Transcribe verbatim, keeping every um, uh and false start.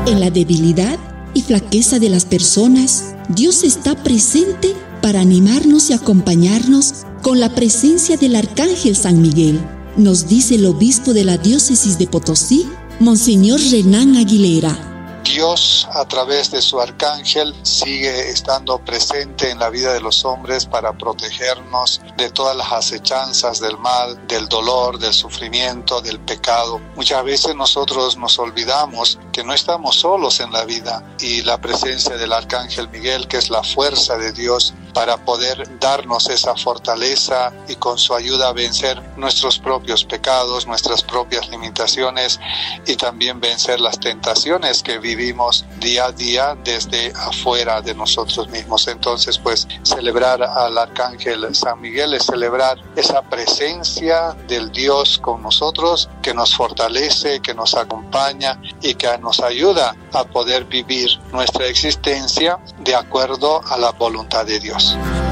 En la debilidad y flaqueza de las personas, Dios está presente para animarnos y acompañarnos con la presencia del Arcángel San Miguel, nos dice el obispo de la diócesis de Potosí, Monseñor Renán Aguilera. Dios, a través de su arcángel, sigue estando presente en la vida de los hombres para protegernos de todas las acechanzas del mal, del dolor, del sufrimiento, del pecado. Muchas veces nosotros nos olvidamos que no estamos solos en la vida, y la presencia del arcángel Miguel, que es la fuerza de Dios para poder darnos esa fortaleza y con su ayuda vencer nuestros propios pecados, nuestras propias limitaciones, y también vencer las tentaciones que vivimos vivimos día a día desde afuera de nosotros mismos. Entonces, pues, celebrar al Arcángel San Miguel es celebrar esa presencia del Dios con nosotros, que nos fortalece, que nos acompaña y que nos ayuda a poder vivir nuestra existencia de acuerdo a la voluntad de Dios.